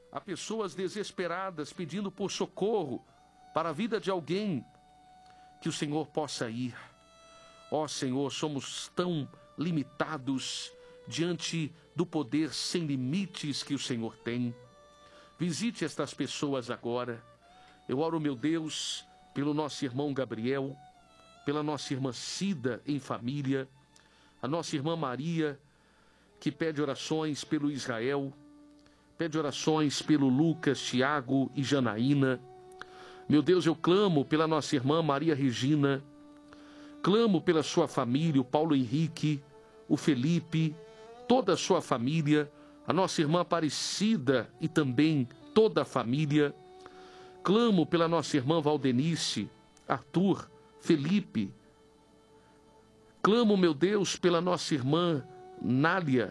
Há pessoas desesperadas pedindo por socorro para a vida de alguém, que o Senhor possa ir. Ó Senhor, somos tão limitados diante do poder sem limites que o Senhor tem. Visite estas pessoas agora. Eu oro, meu Deus, pelo nosso irmão Gabriel, pela nossa irmã Cida em família, a nossa irmã Maria, que pede orações pelo Israel, pede orações pelo Lucas, Tiago e Janaína. Meu Deus, eu clamo pela nossa irmã Maria Regina, clamo pela sua família, o Paulo Henrique, o Felipe, toda a sua família, a nossa irmã Aparecida e também toda a família. Clamo pela nossa irmã Valdenice, Arthur, Felipe. Clamo, meu Deus, pela nossa irmã Nália,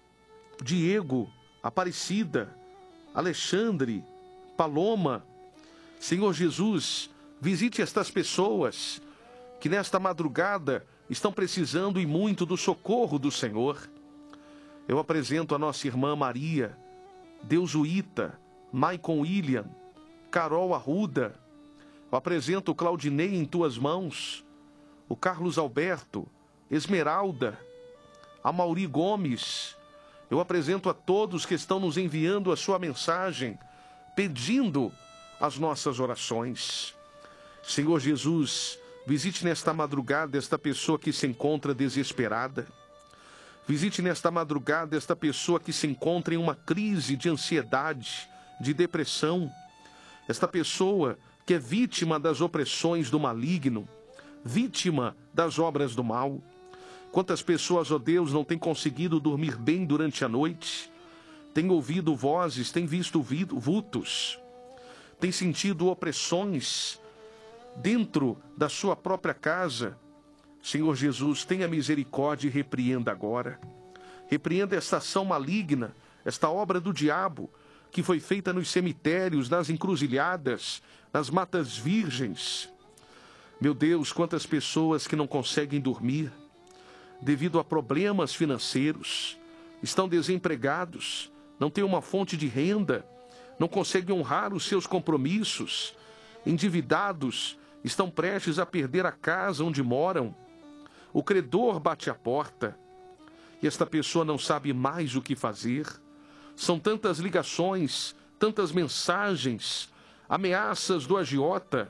Diego, Aparecida, Alexandre, Paloma. Senhor Jesus, visite estas pessoas que nesta madrugada estão precisando e muito do socorro do Senhor. Eu apresento a nossa irmã Maria, Deusuíta, Maicon William, Carol Arruda. Eu apresento o Claudinei em tuas mãos, o Carlos Alberto, Esmeralda, a Mauri Gomes. Eu apresento a todos que estão nos enviando a sua mensagem, pedindo as nossas orações. Senhor Jesus, visite nesta madrugada esta pessoa que se encontra desesperada. Visite nesta madrugada esta pessoa que se encontra em uma crise de ansiedade, de depressão. Esta pessoa que é vítima das opressões do maligno, vítima das obras do mal. Quantas pessoas, ó Deus, não têm conseguido dormir bem durante a noite, têm ouvido vozes, têm visto vultos, têm sentido opressões dentro da sua própria casa. Senhor Jesus, tenha misericórdia e repreenda agora. Repreenda esta ação maligna, esta obra do diabo, que foi feita nos cemitérios, nas encruzilhadas, nas matas virgens. Meu Deus, quantas pessoas que não conseguem dormir devido a problemas financeiros, estão desempregados, não têm uma fonte de renda, não conseguem honrar os seus compromissos, endividados, estão prestes a perder a casa onde moram. O credor bate à porta e esta pessoa não sabe mais o que fazer. São tantas ligações, tantas mensagens, ameaças do agiota,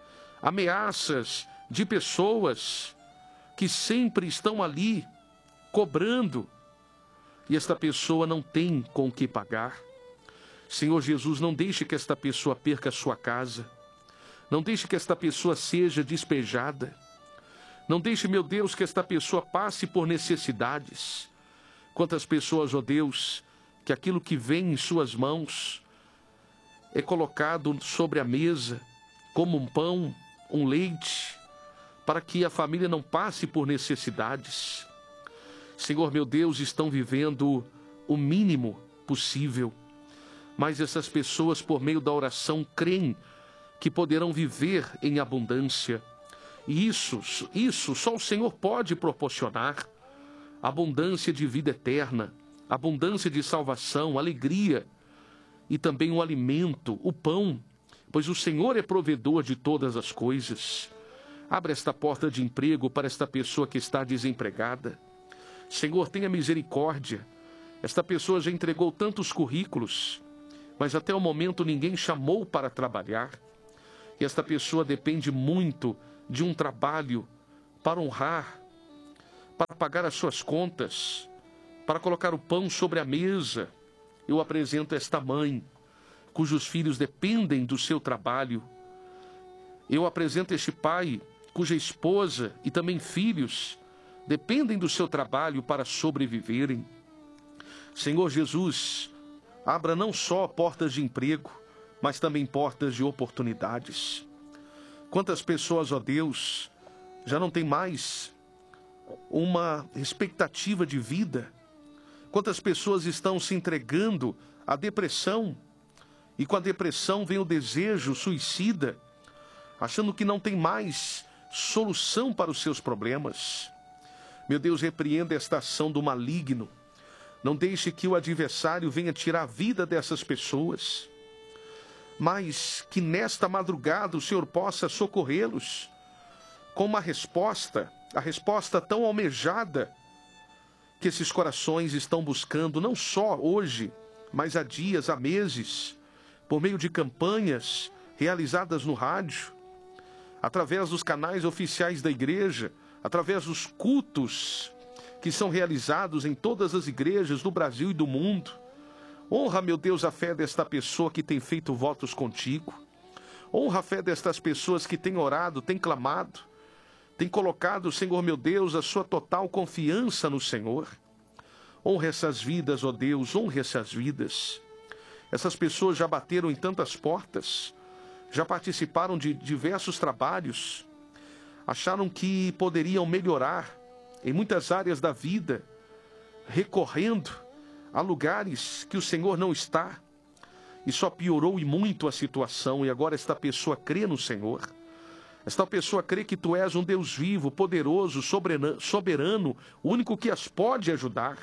ameaças de pessoas que sempre estão ali cobrando e esta pessoa não tem com o que pagar. Senhor Jesus, não deixe que esta pessoa perca a sua casa. Não deixe que esta pessoa seja despejada. Não deixe, meu Deus, que esta pessoa passe por necessidades. Quantas pessoas, ó Deus, que aquilo que vem em suas mãos é colocado sobre a mesa como um pão, um leite, para que a família não passe por necessidades. Senhor, meu Deus, estão vivendo o mínimo possível, mas essas pessoas, por meio da oração, creem que poderão viver em abundância. E isso só o Senhor pode proporcionar. Abundância de vida eterna, abundância de salvação, alegria e também o alimento, o pão, pois o Senhor é provedor de todas as coisas. Abra esta porta de emprego para esta pessoa que está desempregada. Senhor, tenha misericórdia. Esta pessoa já entregou tantos currículos, mas até o momento ninguém chamou para trabalhar. E esta pessoa depende muito de um trabalho para honrar, para pagar as suas contas, para colocar o pão sobre a mesa. Eu apresento esta mãe, cujos filhos dependem do seu trabalho. Eu apresento este pai, cuja esposa e também filhos dependem do seu trabalho para sobreviverem. Senhor Jesus, abra não só portas de emprego, mas também portas de oportunidades. Quantas pessoas, ó Deus, já não têm mais uma expectativa de vida? Quantas pessoas estão se entregando à depressão? E com a depressão vem o desejo suicida, achando que não tem mais solução para os seus problemas. Meu Deus, repreenda esta ação do maligno. Não deixe que o adversário venha tirar a vida dessas pessoas, mas que nesta madrugada o Senhor possa socorrê-los com uma resposta, a resposta tão almejada que esses corações estão buscando, não só hoje, mas há dias, há meses, por meio de campanhas realizadas no rádio, através dos canais oficiais da igreja, através dos cultos que são realizados em todas as igrejas do Brasil e do mundo. Honra, meu Deus, a fé desta pessoa que tem feito votos contigo. Honra a fé destas pessoas que têm orado, têm clamado, têm colocado, Senhor meu Deus, a sua total confiança no Senhor. Honra essas vidas, ó Deus, honra essas vidas. Essas pessoas já bateram em tantas portas, já participaram de diversos trabalhos, acharam que poderiam melhorar em muitas áreas da vida, recorrendo a lugares que o Senhor não está, e só piorou e muito a situação, e agora esta pessoa crê no Senhor. Esta pessoa crê que Tu és um Deus vivo, poderoso, soberano, o único que as pode ajudar.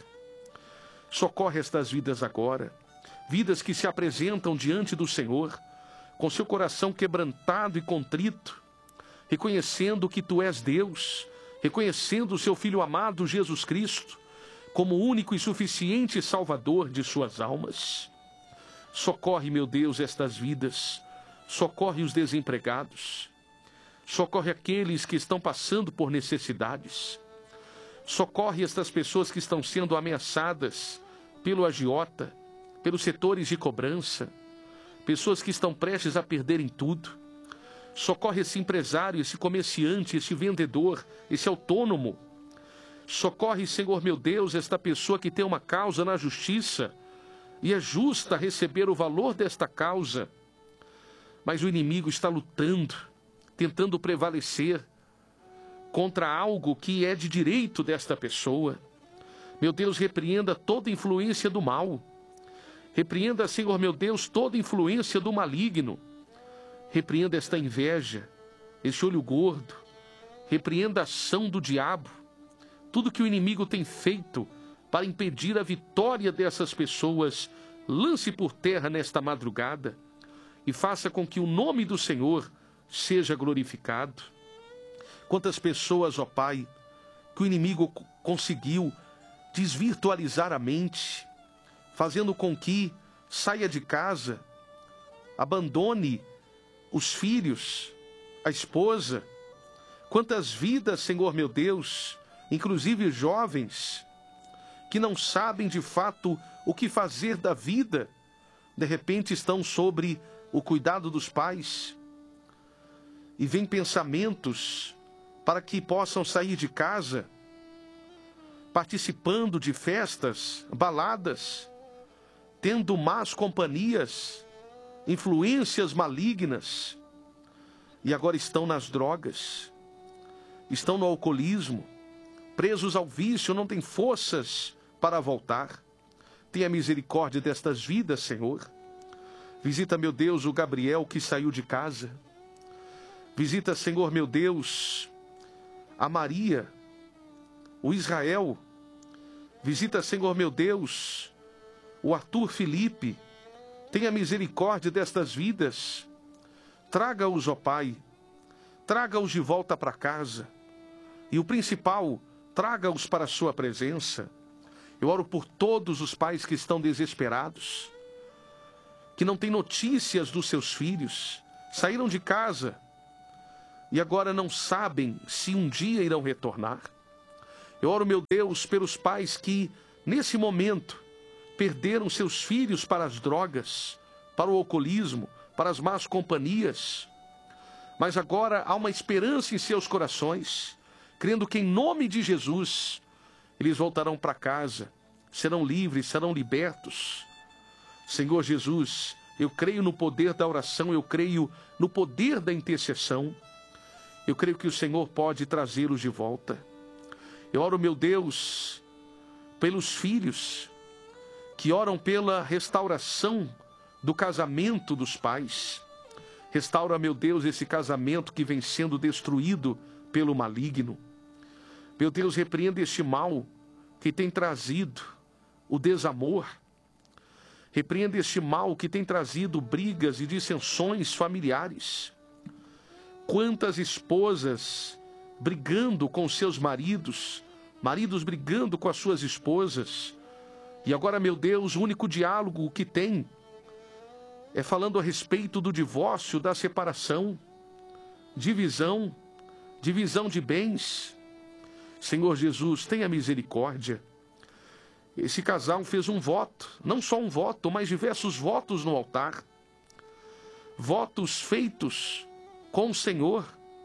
Socorre estas vidas agora, vidas que se apresentam diante do Senhor, com seu coração quebrantado e contrito, reconhecendo que Tu és Deus, reconhecendo o Seu Filho amado Jesus Cristo como o único e suficiente Salvador de suas almas. Socorre, meu Deus, estas vidas, socorre os desempregados, socorre aqueles que estão passando por necessidades, socorre estas pessoas que estão sendo ameaçadas pelo agiota, pelos setores de cobrança, pessoas que estão prestes a perderem tudo. Socorre esse empresário, esse comerciante, esse vendedor, esse autônomo. Socorre, Senhor meu Deus, esta pessoa que tem uma causa na justiça e é justa receber o valor desta causa. Mas o inimigo está lutando, tentando prevalecer contra algo que é de direito desta pessoa. Meu Deus, repreenda toda influência do mal. Repreenda, Senhor meu Deus, toda influência do maligno. Repreenda esta inveja, este olho gordo. Repreenda a ação do diabo. Tudo que o inimigo tem feito para impedir a vitória dessas pessoas, lance por terra nesta madrugada e faça com que o nome do Senhor seja glorificado. Quantas pessoas, ó Pai, que o inimigo conseguiu desvirtualizar a mente, fazendo com que saia de casa, abandone os filhos, a esposa. Quantas vidas, Senhor meu Deus, inclusive jovens, que não sabem de fato o que fazer da vida, de repente estão sobre o cuidado dos pais, e vêm pensamentos para que possam sair de casa, participando de festas, baladas, tendo más companhias, influências malignas, e agora estão nas drogas, estão no alcoolismo, presos ao vício, não têm forças para voltar. Tenha misericórdia destas vidas, Senhor. Visita, meu Deus, o Gabriel que saiu de casa. Visita, Senhor, meu Deus, a Maria, o Israel. Visita, Senhor, meu Deus, o Arthur Felipe. Tenha misericórdia destas vidas. Traga-os, ó Pai. Traga-os de volta para casa. E o principal, traga-os para a sua presença. Eu oro por todos os pais que estão desesperados, que não têm notícias dos seus filhos, saíram de casa e agora não sabem se um dia irão retornar. Eu oro, meu Deus, pelos pais que, nesse momento, perderam seus filhos para as drogas, para o alcoolismo, para as más companhias. Mas agora há uma esperança em seus corações, crendo que em nome de Jesus, eles voltarão para casa, serão livres, serão libertos. Senhor Jesus, eu creio no poder da oração, eu creio no poder da intercessão. Eu creio que o Senhor pode trazê-los de volta. Eu oro, meu Deus, pelos filhos que oram pela restauração do casamento dos pais. Restaura, meu Deus, esse casamento que vem sendo destruído pelo maligno. Meu Deus, repreenda este mal que tem trazido o desamor. Repreenda este mal que tem trazido brigas e dissensões familiares. Quantas esposas brigando com seus maridos, maridos brigando com as suas esposas. E agora, meu Deus, o único diálogo que tem é falando a respeito do divórcio, da separação, divisão de bens. Senhor Jesus, tenha misericórdia. Esse casal fez um voto, não só um voto, mas diversos votos no altar. Votos feitos com o Senhor.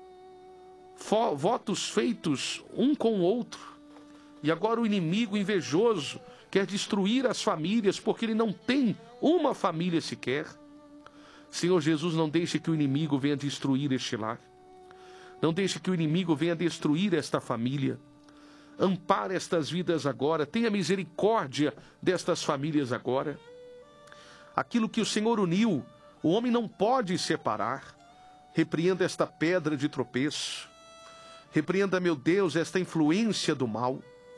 Votos feitos um com o outro. E agora o inimigo invejoso quer destruir as famílias, porque ele não tem uma família sequer. Senhor Jesus, não deixe que o inimigo venha destruir este lar. Não deixe que o inimigo venha destruir esta família. Ampare estas vidas agora. Tenha misericórdia destas famílias agora. Aquilo que o Senhor uniu, o homem não pode separar. Repreenda esta pedra de tropeço. Repreenda, meu Deus, esta influência do mal.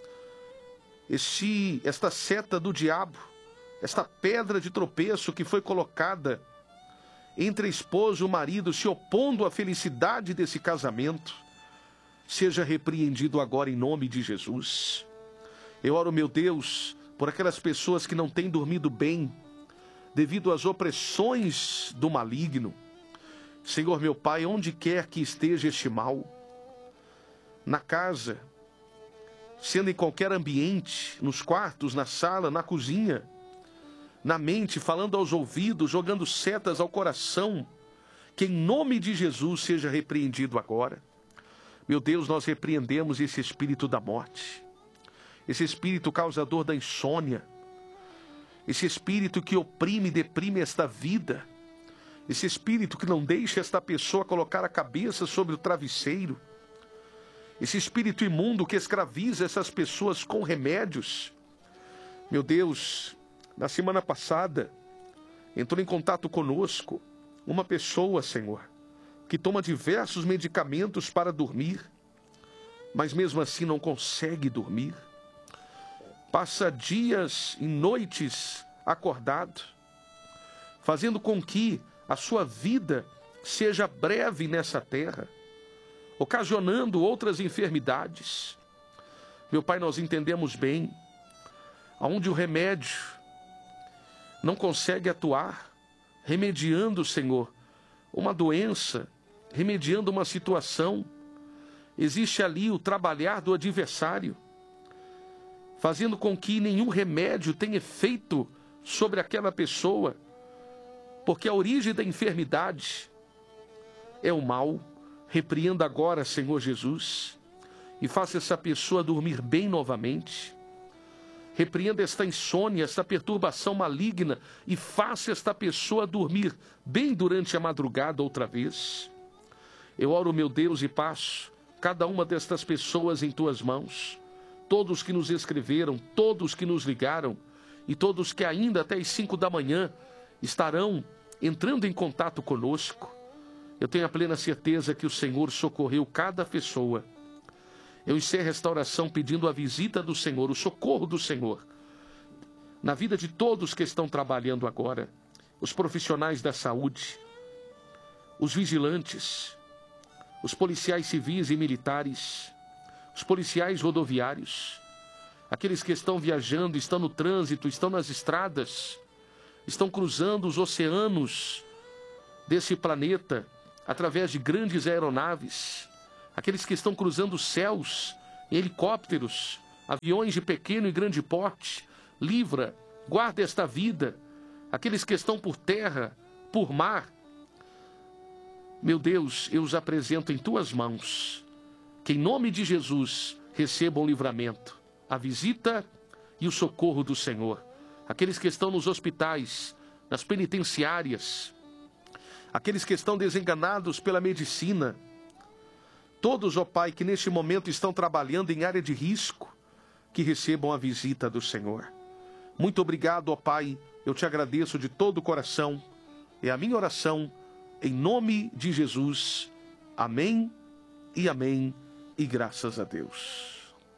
Esta seta do diabo, esta pedra de tropeço que foi colocada entre a esposa e o marido, se opondo à felicidade desse casamento, seja repreendido agora em nome de Jesus. Eu oro, meu Deus, por aquelas pessoas que não têm dormido bem, devido às opressões do maligno. Senhor, meu Pai, onde quer que esteja este mal, na casa, sendo em qualquer ambiente, nos quartos, na sala, na cozinha, na mente, falando aos ouvidos, jogando setas ao coração, que em nome de Jesus seja repreendido agora. Meu Deus, nós repreendemos esse espírito da morte, esse espírito causador da insônia, esse espírito que oprime e deprime esta vida, esse espírito que não deixa esta pessoa colocar a cabeça sobre o travesseiro, esse espírito imundo que escraviza essas pessoas com remédios. Meu Deus, na semana passada, entrou em contato conosco uma pessoa, Senhor, que toma diversos medicamentos para dormir, mas mesmo assim não consegue dormir. Passa dias e noites acordado, fazendo com que a sua vida seja breve nessa terra, ocasionando outras enfermidades. Meu Pai, nós entendemos bem, aonde o remédio não consegue atuar, remediando, Senhor, uma doença, remediando uma situação, existe ali o trabalhar do adversário, fazendo com que nenhum remédio tenha efeito sobre aquela pessoa, porque a origem da enfermidade é o mal. Repreenda agora, Senhor Jesus, e faça essa pessoa dormir bem novamente. Repreenda esta insônia, esta perturbação maligna, e faça esta pessoa dormir bem durante a madrugada outra vez. Eu oro, meu Deus, e passo cada uma destas pessoas em tuas mãos, todos que nos escreveram, todos que nos ligaram, e todos que ainda até as 5 da manhã estarão entrando em contato conosco. Eu tenho a plena certeza que o Senhor socorreu cada pessoa. Eu encerro esta oração pedindo a visita do Senhor, o socorro do Senhor, na vida de todos que estão trabalhando agora, os profissionais da saúde, os vigilantes, os policiais civis e militares, os policiais rodoviários, aqueles que estão viajando, estão no trânsito, estão nas estradas, estão cruzando os oceanos desse planeta através de grandes aeronaves, aqueles que estão cruzando os céus em helicópteros, aviões de pequeno e grande porte. Livra, guarda esta vida. Aqueles que estão por terra, por mar. Meu Deus, eu os apresento em tuas mãos. Que em nome de Jesus recebam o livramento, a visita e o socorro do Senhor. Aqueles que estão nos hospitais, nas penitenciárias, aqueles que estão desenganados pela medicina, todos, ó Pai, que neste momento estão trabalhando em área de risco, que recebam a visita do Senhor. Muito obrigado, ó Pai, eu te agradeço de todo o coração. É a minha oração, em nome de Jesus. Amém e amém, e graças a Deus.